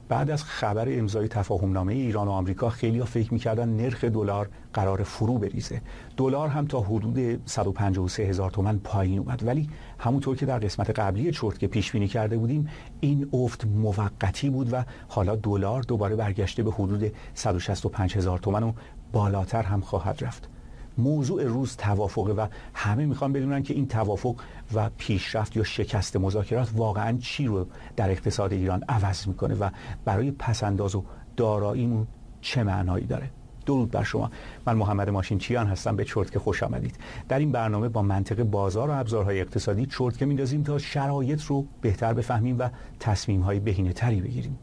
بعد از خبر امضای تفاهمنامه ایران و آمریکا خیلی‌ها فکر می‌کردن نرخ دلار قرار فرو بریزه. دلار هم تا حدود 153,000 تومان پایین اومد، ولی همونطور که در قسمت قبلی چرتکه پیش بینی کرده بودیم این افت موقتی بود و حالا دلار دوباره برگشته به حدود 165,000 تومان و بالاتر هم خواهد رفت. موضوع روز توافقه و همه میخوان بدونن که این توافق و پیشرفت یا شکست مذاکرات واقعا چی رو در اقتصاد ایران عوض میکنه و برای پسنداز و داراییمون چه معنایی داره. درود بر شما، من محمد ماشینچیان هستم، به چرتکه خوش آمدید. در این برنامه با منطق بازار و ابزارهای اقتصادی چرتکه میندازیم تا شرایط رو بهتر بفهمیم و تصمیم‌های بهینه‌تری بگیریم.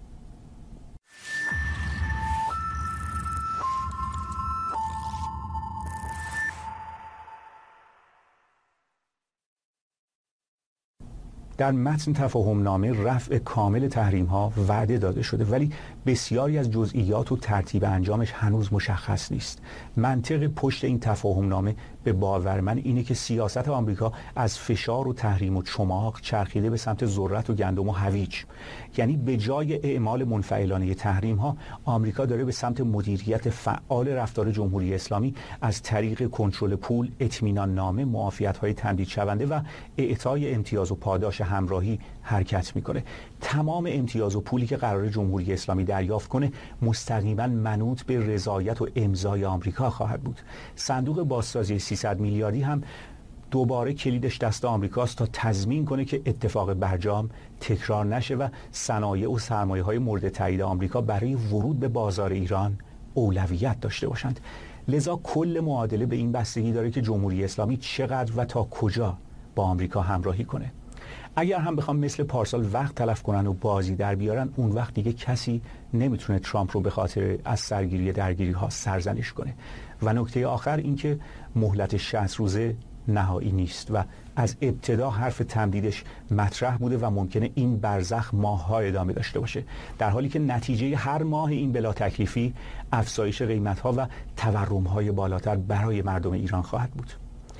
در متن تفاهمنامه رفع کامل تحریم‌ها وعده داده شده، ولی بسیاری از جزئیات و ترتیب انجامش هنوز مشخص نیست. منطق پشت این تفاهمنامه به باور من اینه که سیاست آمریکا از فشار و تحریم و چماق چرخیده به سمت ذرت و گندم و هویج. یعنی به جای اعمال منفعلانه تحریم‌ها، آمریکا داره به سمت مدیریت فعال رفتار جمهوری اسلامی از طریق کنترل پول، اطمینان نامه، معافیت‌های تمدید شونده و اعطای امتیاز و پاداش همراهی حرکت میکنه. تمام امتیاز و پولی که قرار جمهوری اسلامی دریافت کنه مستقیما منوط به رضایت و امضای آمریکا خواهد بود. صندوق بازسازی 300 میلیاردی هم دوباره کلیدش دست آمریکاست تا تضمین کنه که اتفاق برجام تکرار نشه و صنایع و سرمایه‌های مورد تایید آمریکا برای ورود به بازار ایران اولویت داشته باشند. لذا کل معادله به این بستگی داره که جمهوری اسلامی چقدر و تا کجا با آمریکا همراهی کنه. اگر هم بخوام مثل پارسال وقت تلف کنن و بازی در بیارن، اون وقت دیگه کسی نمیتونه ترامپ رو به خاطر از سرگیری درگیری ها سرزنش کنه. و نکته آخر این که مهلت 60 روزه نهایی نیست و از ابتدا حرف تمدیدش مطرح بوده و ممکنه این برزخ ماه‌ها ادامه داشته باشه، در حالی که نتیجه هر ماه این بلا تکلیفی افزایش قیمت‌ها و تورم‌های بالاتر برای مردم ایران خواهد بود.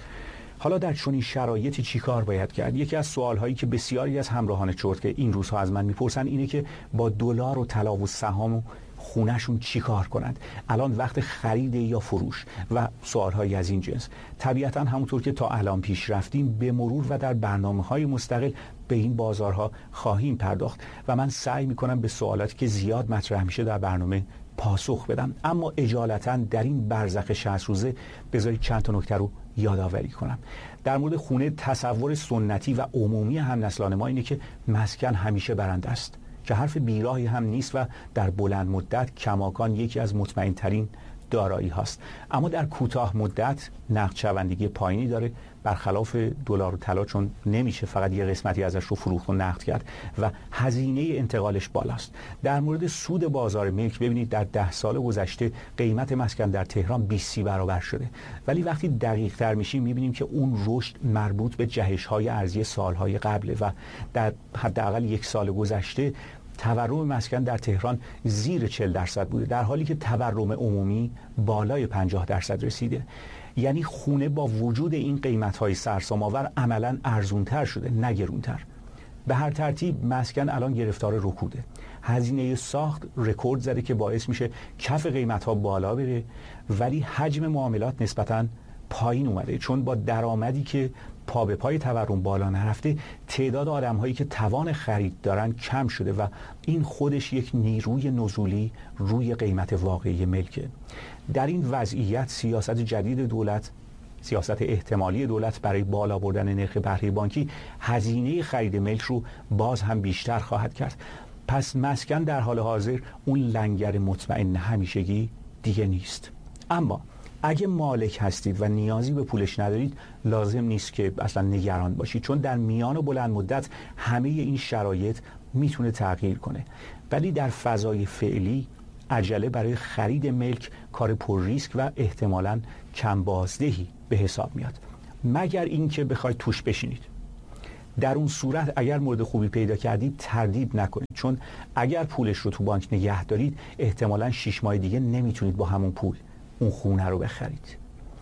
حالا در چنین شرایطی چی کار باید کرد؟ یکی از سوال‌هایی که بسیاری از همراهان چرتکه این روزها از من میپرسن اینه که با دلار و طلا و سهام و خونه‌شون چی کار کنند؟ الان وقت خرید یا فروش و سوال‌هایی از این جنس. طبیعتاً همونطور که تا الان پیش رفتیم به مرور و در برنامه‌های مستقل به این بازارها خواهیم پرداخت و من سعی می‌کنم به سوالاتی که زیاد مطرح میشه در برنامه پاسخ بدم، اما اجالتاً در این برزخ 60 روزه بذارید چند تا نکته رو یادآوری کنم. در مورد خونه تصور سنتی و عمومی همنسلان ما اینه که مسکن همیشه برنده است، که حرف بیراهی هم نیست و در بلند مدت کماکان یکی از مطمئن ترین دارایی هاست. اما در کوتاه مدت نقد شوندگی پایینی داره، برخلاف دلار و طلا، چون نمیشه فقط یه قسمتی ازش رو فروخت و نقد کرد و هزینه انتقالش بالاست. در مورد سود بازار ملک ببینید در 10 سال گذشته قیمت مسکن در تهران 20 برابر شده، ولی وقتی دقیق تر میشیم میبینیم که اون رشد مربوط به جهش‌های ارزی سالهای قبله و در حداقل 1 سال گذشته تورم مسکن در تهران زیر 40% بوده، در حالی که تورم عمومی بالای 50% رسیده. یعنی خونه با وجود این قیمت‌های سرسام‌آور عملاً ارزونتر شده، نه گرونتر. به هر ترتیب مسکن الان گرفتار رکوده. هزینه ساخت رکورد زده که باعث میشه کف قیمت‌ها بالا بره، ولی حجم معاملات نسبتاً پایین اومده، چون با درآمدی که پا به پای تورم بالا نرفته تعداد آدم‌هایی که توان خرید دارن کم شده و این خودش یک نیروی نزولی روی قیمت واقعی ملکه. در این وضعیت سیاست جدید دولت، سیاست احتمالی دولت برای بالا بردن نرخ بهره بانکی هزینه خرید ملک رو باز هم بیشتر خواهد کرد. پس مسکن در حال حاضر اون لنگر مطمئن همیشگی دیگه نیست. اما اگه مالک هستید و نیازی به پولش ندارید لازم نیست که اصلا نگران باشید، چون در میان و بلند مدت همه این شرایط میتونه تغییر کنه. ولی در فضای فعلی عجله برای خرید ملک کار پر ریسک و احتمالاً کم بازدهی به حساب میاد، مگر اینکه بخواید توش بشینید. در اون صورت اگر مورد خوبی پیدا کردید تردید نکنید، چون اگر پولش رو تو بانک نگه دارید احتمالاً 6 ماه دیگه نمیتونید با همون پول اون خونه رو بخرید.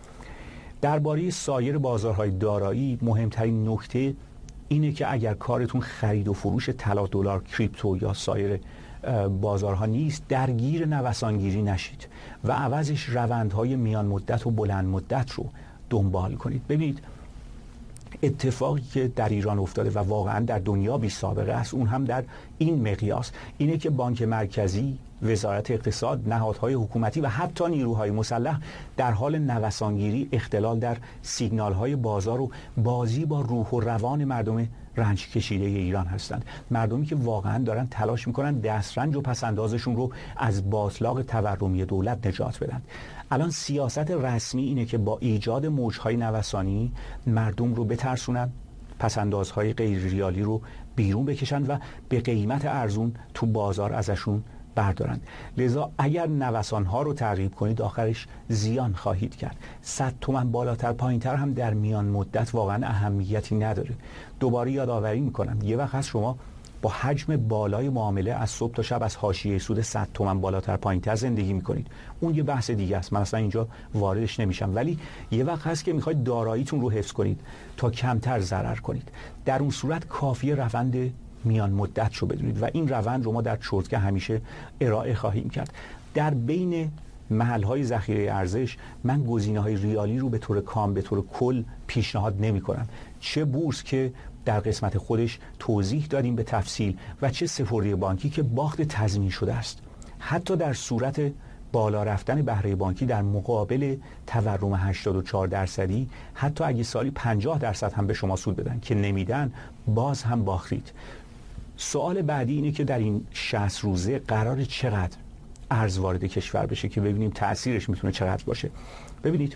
درباره سایر بازارهای دارایی مهمترین نکته اینه که اگر کارتون خرید و فروش طلا، دلار، کریپتو یا سایر بازارها نیست درگیر نوسانگیری نشید و عوضش روندهای میان مدت و بلند مدت رو دنبال کنید. ببینید اتفاقی که در ایران افتاده و واقعا در دنیا بی سابقه است، اون هم در این مقیاس، اینه که بانک مرکزی، وزارت اقتصاد، نهادهای حکومتی و حتی نیروهای مسلح در حال نوسانگیری، اختلال در سیگنال‌های بازار و بازی با روح و روان مردم رنج کشیده ایران هستند. مردمی که واقعا دارن تلاش میکنن دسترنج و پسندازشون رو از باطلاق تورمی دولت نجات بدن. الان سیاست رسمی اینه که با ایجاد موجهای نوسانی مردم رو بترسونن، پسندازهای غیر ریالی رو بیرون بکشن و به قیمت ارزون تو بازار ازشون بردارن. لذا اگر نوسانها رو تعقیب کنید آخرش زیان خواهید کرد. 100 تومن بالاتر پایینتر هم در میان مدت واقعا اهمیتی نداره. دوباره یادآوری میکنم یه وقت هست شما با حجم بالای معامله از صبح تا شب از حاشیه سود 100 تومن بالاتر پایینتر زندگی میکنید، اون یه بحث دیگه است، من اصلا اینجا واردش نمیشم. ولی یه وقت هست که میخواید داراییتون رو حفظ کنید تا کمتر ضرر کنید. در اون صورت کافیه روند میان مدت رو بدونید و این روند رو ما در چرتکه همیشه ارائه خواهیم کرد. در بین محل‌های ذخیره ارزش من گزینه‌های ریالی رو به طور کام، به طور کل پیشنهاد نمی‌کنم، چه بورس که در قسمت خودش توضیح دادیم به تفصیل و چه سپرده بانکی که باخت تضمین شده است. حتی در صورت بالا رفتن بهره بانکی در مقابل تورم 84%، حتی اگه سالی 50% هم به شما سود بدن که نمیدن، باز هم باختید. سوال بعدی اینه که در این 60 روزه قرار چقدر ارز وارد کشور بشه که ببینیم تأثیرش میتونه چقدر باشه. ببینید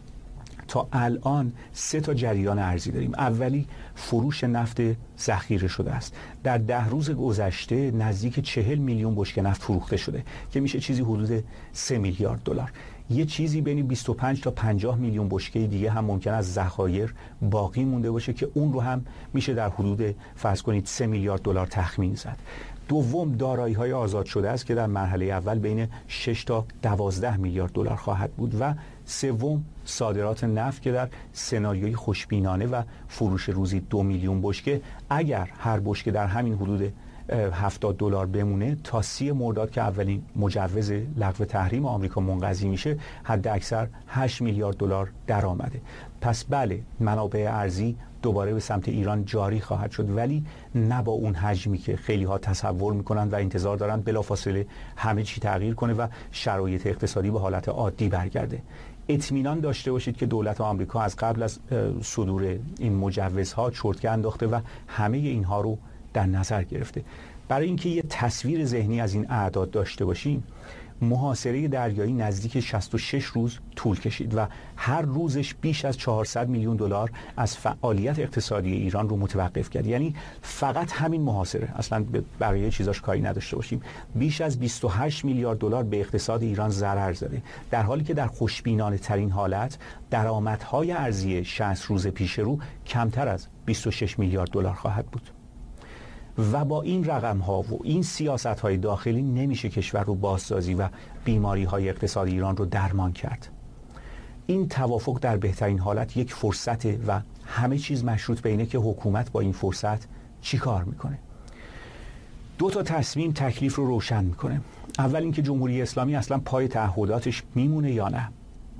تا الان 3 تا جریان ارزی داریم. اولی فروش نفت ذخیره شده است. در 10 روز گذشته نزدیک 40 میلیون بشکه نفت فروخته شده که میشه چیزی حدود 3 میلیارد دلار. یه چیزی بین 25 تا 50 میلیون بشکه دیگه هم ممکن است ذخایر باقی مونده باشه که اون رو هم میشه در حدود فرض کنید 3 میلیارد دلار تخمین زد. دوم دارایی‌های آزاد شده است که در مرحله اول بین 6 تا 12 میلیارد دلار خواهد بود و سوم صادرات نفت که در سناریوی خوشبینانه و فروش روزی 2 میلیون بشکه، اگر هر بشکه در همین حدود 70 دلار بمونه، تا 30 مرداد که اولین مجوز لغو تحریم آمریکا منقضی میشه، حد اکثر 8 میلیارد دلار درآمده. پس بله، منابع ارزی دوباره به سمت ایران جاری خواهد شد، ولی نه با اون حجمی که خیلی ها تصور میکنن و انتظار دارن بلافاصله همه چی تغییر کنه و شرایط اقتصادی به حالت عادی برگرده. اطمینان داشته باشید که دولت آمریکا از قبل از صدور این مجوزها چرتکه انداخته و همه اینها رو در نظر گرفته. برای اینکه یه تصویر ذهنی از این اعداد داشته باشیم، محاصره دریایی نزدیک 66 روز طول کشید و هر روزش بیش از 400 میلیون دلار از فعالیت اقتصادی ایران رو متوقف کرد. یعنی فقط همین محاصره، اصلا به بقیه چیزاش کاری نداشته باشیم، بیش از 28 میلیارد دلار به اقتصاد ایران ضرر زده، در حالی که در خوشبینانه ترین حالت درآمدهای ارزی 60 روز پیش رو کمتر از 26 میلیارد دلار خواهد بود. و با این رقم ها و این سیاست های داخلی نمیشه کشور رو بازسازی و بیماری های اقتصادی ایران رو درمان کرد. این توافق در بهترین حالت یک فرصته و همه چیز مشروط به اینه که حکومت با این فرصت چی کار میکنه. 2 تا تصمیم تکلیف رو روشن میکنه. اول اینکه جمهوری اسلامی اصلا پای تعهداتش میمونه یا نه.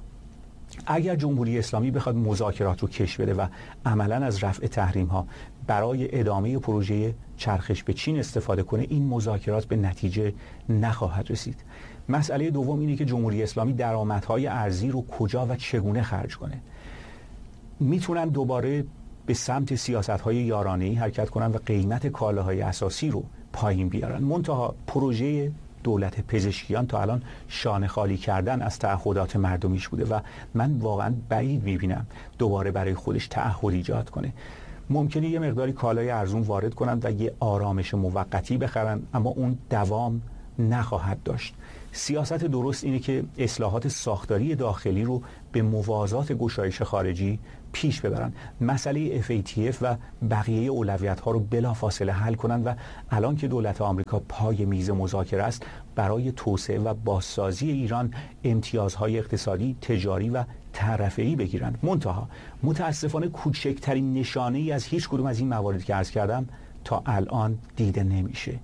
اگر جمهوری اسلامی بخواد مذاکرات رو کش بده و عملاً از رفع تحریم ها برای ادامه پروژه چرخش به چین استفاده کنه، این مذاکرات به نتیجه نخواهد رسید. مسئله دوم اینه که جمهوری اسلامی درآمدهای ارزی رو کجا و چگونه خرج کنه. میتونن دوباره به سمت سیاست‌های یارانه‌ای حرکت کنن و قیمت کالاهای اساسی رو پایین بیارن. منتها پروژه دولت پزشکیان تا الان شانه خالی کردن از تعهدات مردمیش بوده و من واقعا بعید میبینم دوباره برای خودش تعهد ایجاد کنه. ممکنه یه مقداری کالای ارزون وارد کنن و یه آرامش موقتی بخرن، اما اون دوام نخواهد داشت. سیاست درست اینه که اصلاحات ساختاری داخلی رو به موازات گشایش خارجی پیش ببرن، مسئله FATF و بقیه اولویت‌ها رو بلافاصله حل کنن و الان که دولت آمریکا پای میز مذاکره است، برای توسعه و بازسازی ایران امتیازهای اقتصادی، تجاری و طرفه‌ای بگیرن. منتها متاسفانه کوچکترین نشانه‌ای از هیچ کدوم از این مواردی که عرض کردم تا الان دیده نمیشه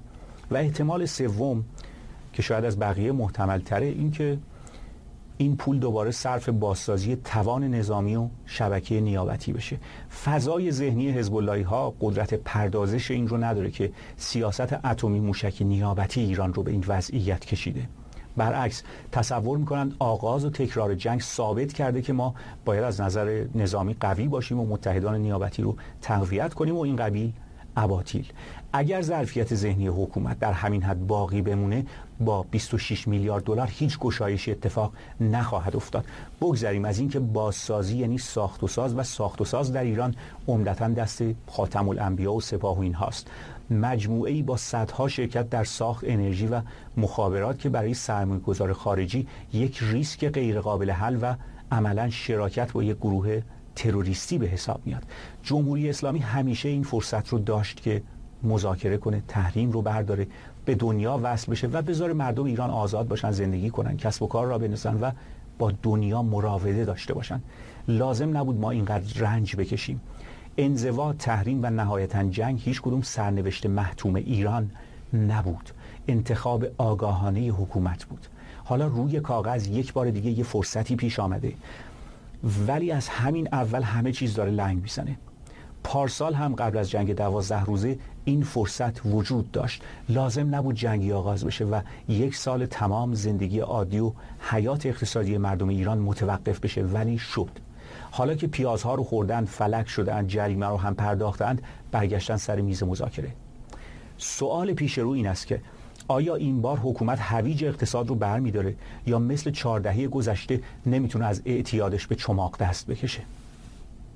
و احتمال سوم که شاید از بقیه محتمل تره این که این پول دوباره صرف بازسازی توان نظامی و شبکه نیابتی بشه. فضای ذهنی حزب اللهی ها قدرت پردازش این رو نداره که سیاست اتمی موشک نیابتی ایران رو به این وضعیت کشیده. برعکس تصور میکنند آغاز و تکرار جنگ ثابت کرده که ما باید از نظر نظامی قوی باشیم و متحدان نیابتی رو تقویت کنیم و این قبیل اباطیل. اگر ظرفیت ذهنی حکومت در همین حد باقی بمونه با 26 میلیارد دلار هیچ گشایشی اتفاق نخواهد افتاد. بگذریم از این که بازسازی یعنی ساخت و ساز و ساخت و ساز در ایران عمدتاً دست خاتم الانبیا و سپاه و این هاست. مجموعه‌ای با صدها شرکت در ساخت، انرژی و مخابرات که برای سرمایه‌گذار خارجی یک ریسک غیر قابل حل و عملاً شراکت با یک گروه تروریستی به حساب میاد. جمهوری اسلامی همیشه این فرصت رو داشت که مذاکره کنه، تحریم رو برداره، به دنیا وصل بشه و بذاره مردم ایران آزاد باشن، زندگی کنن، کسب و کار را بنویسن و با دنیا مراوده داشته باشن. لازم نبود ما اینقدر رنج بکشیم. انزوا، تحریم و نهایتاً جنگ هیچ کدوم سرنوشت محتوم ایران نبود. انتخاب آگاهانه حکومت بود. حالا روی کاغذ یک بار دیگه یه فرصتی پیش آمده، ولی از همین اول همه چیز داره لنگ میزنه. پارسال هم قبل از جنگ 12 روزه این فرصت وجود داشت. لازم نبود جنگی آغاز بشه و یک سال تمام زندگی عادی و حیات اقتصادی مردم ایران متوقف بشه، ولی شد. حالا که پیازها رو خوردن، فلک شدن، جریمه رو هم پرداختند، برگشتن سر میز مذاکره. سوال پیش رو این است که آیا این بار حکومت هویج اقتصاد رو برمی‌داره یا مثل 4 دهه گذشته نمیتونه از اعتیادش به چماق دست بکشه؟